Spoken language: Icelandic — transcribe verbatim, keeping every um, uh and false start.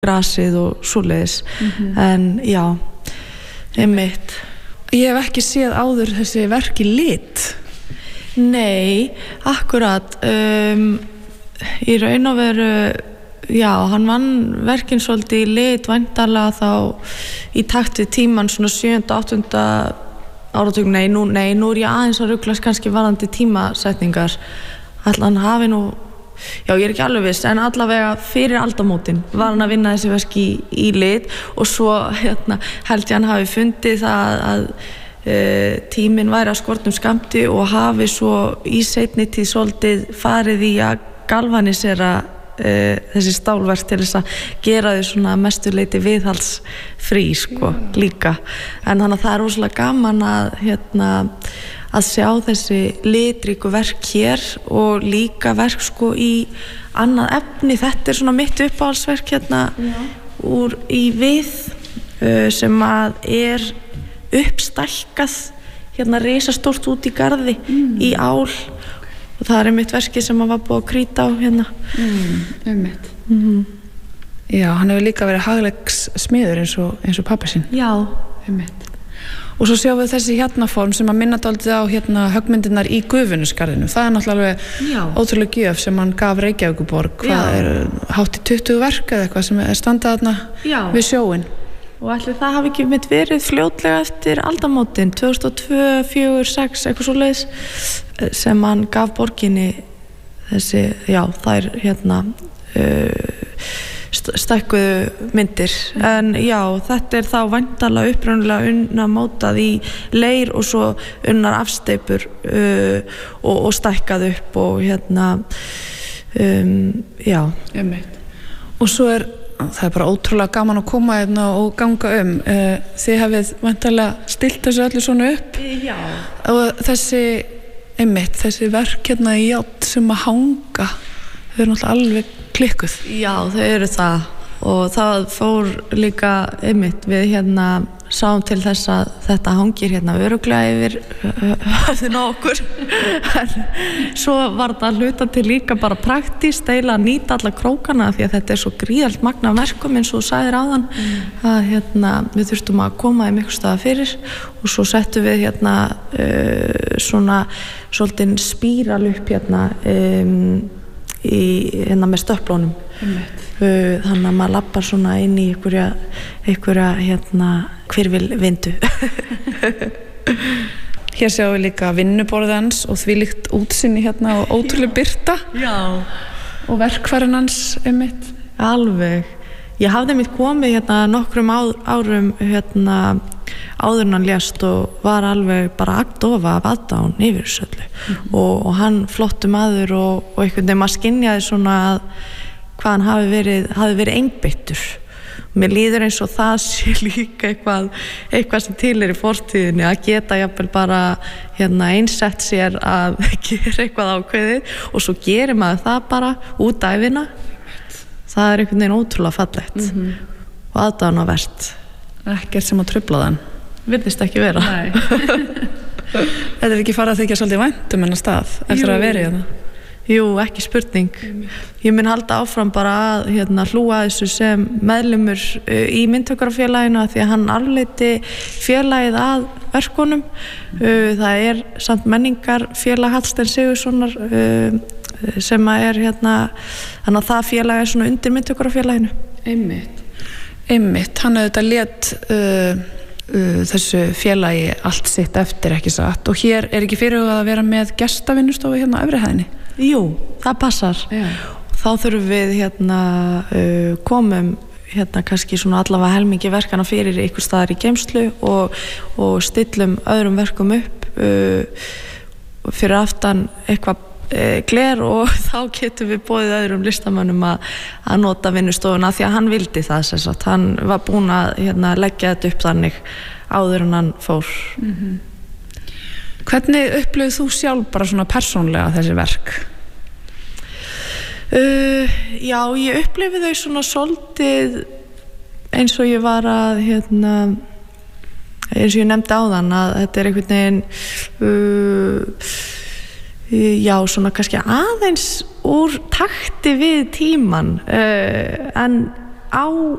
grasið og svoleiðis mm-hmm. en já, einmitt. Ég hef ekki séð áður þessi verk í lit. Nei, akkurat um, í raun og veru já, hann vann verkin svolítið í lit væntanlega þá í takt við tíman svona sjöunda, áttunda áratug, nei, nú, nei, nú er ég aðeins að ruglast kannski varðandi tímasetningar ætla hann hafi nú já, ég er ekki alveg viss, en allavega fyrir aldamótin var hann að vinna þessi verki í, í lit og svo hérna, held ég hann hafi fundið það að uh, tíminn væri að skortum skammti og hafi svo í seinni tíð svolítið farið í að galvanisera uh, þessi stálverk til þess að gera þau svona mestuleiti viðhaldsfrí sko, líka en þannig að það er rosalega gaman að hérna að sjá þessi litríku verk hér og líka verk sko í annað efni. Þetta er svona mitt uppáhaldsverk hérna Já. Úr í við uh, sem að er uppstækkað hérna risastórt út í garði mm. í ál og það er mitt verki sem að var búið að krýta á hérna. Mm, einmitt. Mm-hmm. Já, hann hefur líka verið hagleiks smiður eins og, eins og pabbi sinn. Já, einmitt. Og svo sjáum við þessi hérna form sem að minna dálítið á hérna höggmyndirnar í Gufunusgarðinu. Það er náttúrulega ótrúlega gjöf sem hann gaf Reykjavíkurborg. Hvað er hátt í tuttugu verk eða eitthvað sem er standað þarna við sjóin. Og ætli það hafi ekki mitt verið fljótlega eftir aldamótin, tvö þúsund og tvö, fjögur, sex, eitthvað svoleiðis sem hann gaf borginni þessi, já, þær hérna uh, stækkuðu myndir en já, þetta er þá væntanlega upprunalega unna mótað í leir og svo unnar afsteipur uh, og, og stækkað upp og hérna um, já Einmitt. Og svo er það er bara ótrúlega gaman að koma hérna og ganga um uh, þið hafið væntanlega stilt þessu öllu svona upp já. Og þessi einmitt, þessi verk hérna í járn sem að hanga þau eru náttúrulega alveg klikkuð. Já, þau eru það og það fór líka einmitt við hérna sáum til þess að þetta hangir hérna örugglega yfir höfðinu á okkur svo var þetta hluta til líka bara praktískt eiginlega að nýta alla krókana því að þetta er svo gríðalt magna verkum eins og þú sagðir áðan mm. að hérna við þurftum að koma þeim einhvers staðar fyrir og svo settum við hérna uh, svona svolítið spíral upp hérna um, í hérna með stöpplónum mm. þannig að maður lappar svona inn í einhverja, einhverja hérna hvirfilvindu Hér sjáum við líka vinnuborðið hans og því líkt útsinni hérna og ótrúlega birta Já. Og verkfærin hans einmitt alveg, ég hafði mitt komið hérna nokkrum árum hérna áður en hann lést og var alveg bara agndofa af aðdáun yfir þessu öllu mm-hmm. og, og hann flottu maður og, og einhvern veginn maður skynjaði svona að hvað hann hafi verið, hafi verið einbeittur. Mér líður eins og það sé líka eitthvað, eitthvað sem til er í fortíðinni að geta jafnvel bara hérna, einsett sér að gera eitthvað ákveðið og svo gerir maður það bara út ævina. Það er einhvern veginn ótrúlega fallegt mm-hmm. og aðdáunarvert. Ekkert sem að trufla þann. Virðist ekki vera. Nei. Þetta er ekki farið að þykja svolítið vænt um hennar stað eftir Jú. Að vera í það. Jú, ekki spurning. Ég mun halda áfram bara að hérna, hlúa þessu sem meðlimur uh, í myndhöggarafélaginu því að hann arfleiddi félagið að verkunum. Uh, það er samt menningarfélag Hallsteins Sigurðssonar uh, sem að er hérna, þannig að það félag er svona undir myndhöggarafélaginu. Einmitt. Einmitt. Hann auðvitað lét uh, uh, þessu félagi allt sitt eftir ekki satt og hér er ekki fyrirhugað að vera með gestavinnustofu hérna á efri hæðinni. Jú, það passar. Já. Þá þurfum við hérna uh, komum hérna kannski svona allavega helmingi verkana fyrir einhvers staðar í geymslu og, og stillum öðrum verkum upp uh, fyrir aftan eitthvað uh, gler og þá getum við boðið öðrum listamönnum að, að nota vinnustofuna því að hann vildi það sem sagt. Hann var búinn að hérna, leggja þetta upp þannig áður en hann fór. Mm-hmm. Hvernig upplifir þú sjálf bara svona persónlega þessi verk? Uh, já, ég upplifi þau svona svolítið eins og ég var að hérna, eins og ég nefndi áðan að þetta er einhvern veginn uh, já, svona kannski aðeins úr takti við tíman uh, en á